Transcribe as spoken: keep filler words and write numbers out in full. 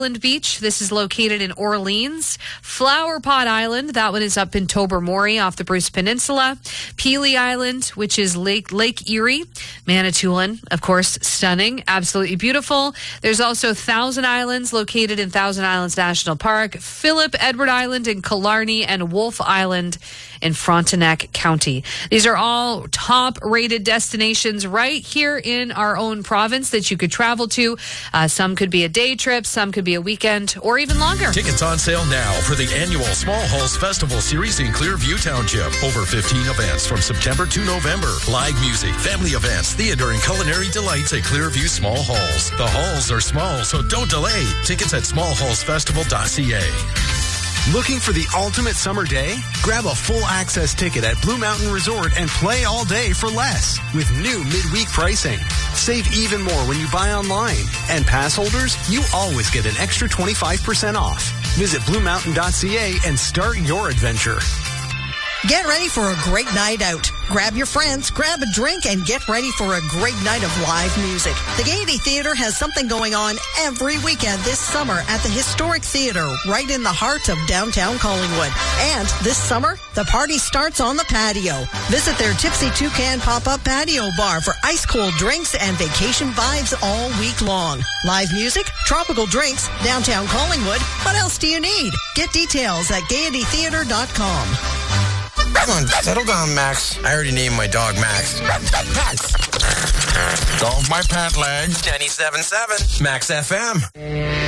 Island Beach. This is located in Orleans. Flower Pot Island, that one is up in Tobermory off the Bruce Peninsula. Pelee Island, which is Lake Lake Erie. Manitoulin, of course, stunning, absolutely beautiful. There's also Thousand Islands, located in Thousand Islands National Park. Philip Edward Island in Killarney, and Wolfe Island in Frontenac County. These are all top-rated destinations right here in our own province that you could travel to. Uh, some could be a day trip, some could be a weekend, or even longer. Tickets on sale now for the annual Small Halls Festival Series in Clearview Township. Over fifteen events from September to November. Live music, family events, theater, and culinary delights at Clearview Small Halls. The halls are small, so don't delay. Tickets at small halls festival dot c a. Looking for the ultimate summer day? Grab a full access ticket at Blue Mountain Resort and play all day for less with new midweek pricing. Save even more when you buy online. And pass holders, you always get an extra twenty-five percent off. Visit blue mountain dot c a and start your adventure. Get ready for a great night out. Grab your friends, grab a drink, and get ready for a great night of live music. The Gaiety Theatre has something going on every weekend this summer at the Historic Theatre, right in the heart of downtown Collingwood. And this summer, the party starts on the patio. Visit their Tipsy Toucan pop-up patio bar for ice-cold drinks and vacation vibes all week long. Live music, tropical drinks, downtown Collingwood. What else do you need? Get details at gaiety theatre dot com. Come on, settle down, Max. I already named my dog Max. Max! Don't my pant leg. ninety-seven point seven Max F M.